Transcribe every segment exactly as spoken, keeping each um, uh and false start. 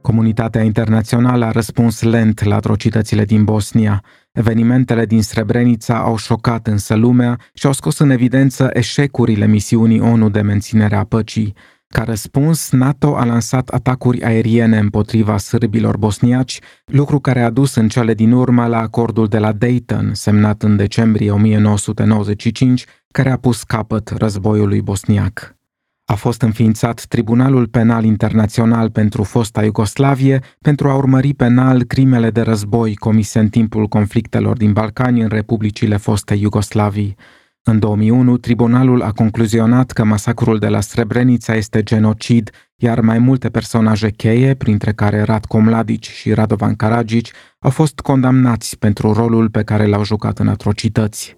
Comunitatea internațională a răspuns lent la atrocitățile din Bosnia. Evenimentele din Srebrenica au șocat însă lumea și au scos în evidență eșecurile misiunii O N U de menținere a păcii. Ca răspuns, NATO a lansat atacuri aeriene împotriva sârbilor bosniaci, lucru care a dus în cele din urmă la acordul de la Dayton, semnat în decembrie o mie nouă sute nouăzeci și cinci, care a pus capăt războiului bosniac. A fost înființat Tribunalul Penal Internațional pentru fosta Iugoslavie pentru a urmări penal crimele de război comise în timpul conflictelor din Balcani în republicile foste Iugoslavii. În două mii unu, tribunalul a concluzionat că masacrul de la Srebrenica este genocid, iar mai multe personaje cheie, printre care Ratko Mladic și Radovan Karadzic, au fost condamnați pentru rolul pe care l-au jucat în atrocități.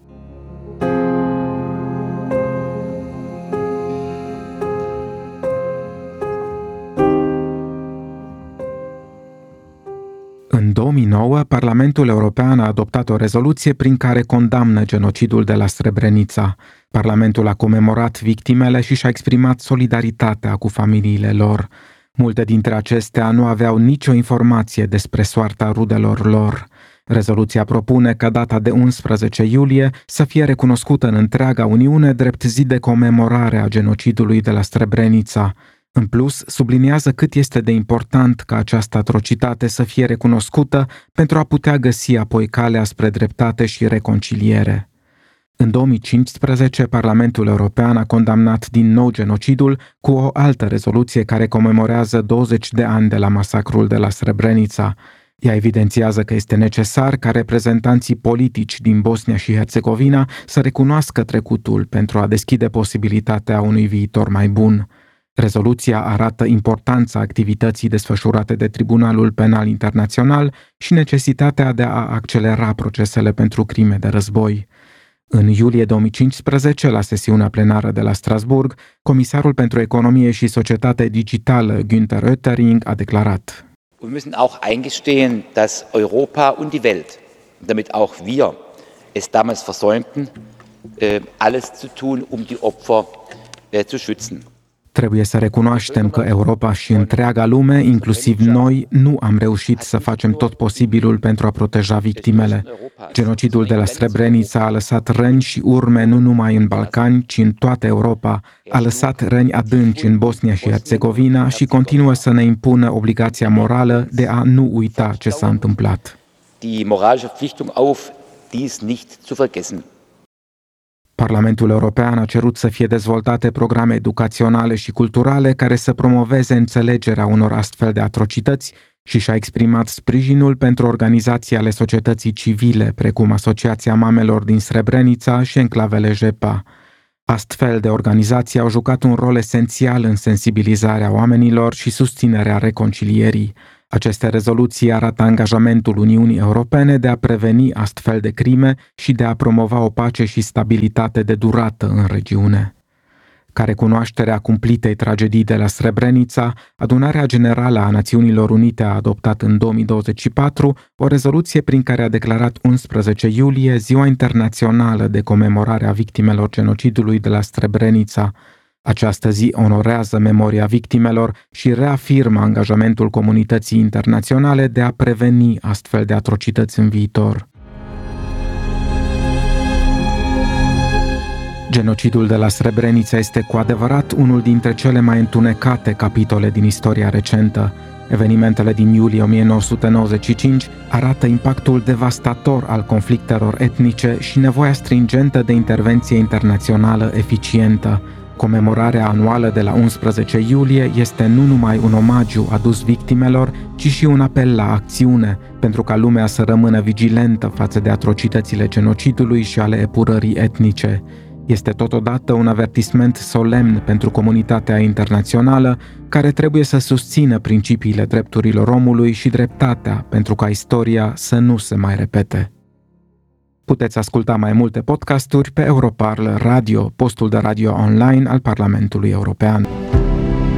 În două mii nouă, Parlamentul European a adoptat o rezoluție prin care condamnă genocidul de la Srebrenica. Parlamentul a comemorat victimele și și-a exprimat solidaritatea cu familiile lor. Multe dintre acestea nu aveau nicio informație despre soarta rudelor lor. Rezoluția propune ca data de unsprezece iulie să fie recunoscută în întreaga Uniune drept zi de comemorare a genocidului de la Srebrenica. În plus, subliniază cât este de important ca această atrocitate să fie recunoscută pentru a putea găsi apoi calea spre dreptate și reconciliere. În două mii cincisprezece, Parlamentul European a condamnat din nou genocidul cu o altă rezoluție care comemorează douăzeci de ani de la masacrul de la Srebrenica. Ea evidențiază că este necesar ca reprezentanții politici din Bosnia și Herțegovina să recunoască trecutul pentru a deschide posibilitatea unui viitor mai bun. Rezoluția arată importanța activității desfășurate de Tribunalul Penal Internațional și necesitatea de a accelera procesele pentru crime de război. În iulie două mii cincisprezece, la sesiunea plenară de la Strasburg, Comisarul pentru Economie și Societate Digitală, Günther Oetting, a declarat: Wir müssen auch eingestehen, dass Europa und die Welt, damit auch wir es damals versäumten, alles zu tun, um die Opfer zu schützen. Trebuie să recunoaștem că Europa și întreaga lume, inclusiv noi, nu am reușit să facem tot posibilul pentru a proteja victimele. Genocidul de la Srebrenica a lăsat răni și urme nu numai în Balcani, ci în toată Europa. A lăsat răni adânci în Bosnia și Herțegovina și continuă să ne impună obligația morală de a nu uita ce s-a întâmplat. Die moralische Verpflichtung auf, dies nicht zu vergessen. Parlamentul European a cerut să fie dezvoltate programe educaționale și culturale care să promoveze înțelegerea unor astfel de atrocități și și-a exprimat sprijinul pentru organizații ale societății civile, precum Asociația Mamelor din Srebrenica și enclavele Jepa. Astfel de organizații au jucat un rol esențial în sensibilizarea oamenilor și susținerea reconcilierii. Aceste rezoluții arată angajamentul Uniunii Europene de a preveni astfel de crime și de a promova o pace și stabilitate de durată în regiune. Ca recunoaștere a cumplitei tragedii de la Srebrenica, Adunarea Generală a Națiunilor Unite a adoptat în două mii douăzeci și patru o rezoluție prin care a declarat unsprezece iulie Ziua Internațională de Comemorare a Victimelor Genocidului de la Srebrenica. Această zi onorează memoria victimelor și reafirmă angajamentul comunității internaționale de a preveni astfel de atrocități în viitor. Genocidul de la Srebrenica este cu adevărat unul dintre cele mai întunecate capitole din istoria recentă. Evenimentele din iulie o mie nouă sute nouăzeci și cinci arată impactul devastator al conflictelor etnice și nevoia stringentă de intervenție internațională eficientă. Comemorarea anuală de la unsprezece iulie este nu numai un omagiu adus victimelor, ci și un apel la acțiune, pentru ca lumea să rămână vigilentă față de atrocitățile genocidului și ale epurării etnice. Este totodată un avertisment solemn pentru comunitatea internațională, care trebuie să susțină principiile drepturilor omului și dreptatea, pentru ca istoria să nu se mai repete. Puteți asculta mai multe podcasturi pe Europarl Radio, postul de radio online al Parlamentului European.